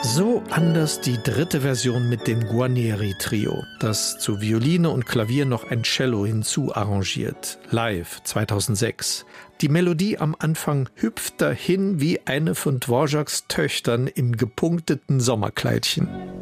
So anders die dritte Version mit dem Guarneri-Trio, das zu Violine und Klavier noch ein Cello hinzuarrangiert. Live 2006. Die Melodie am Anfang hüpft dahin wie eine von Dvořáks Töchtern im gepunkteten Sommerkleidchen.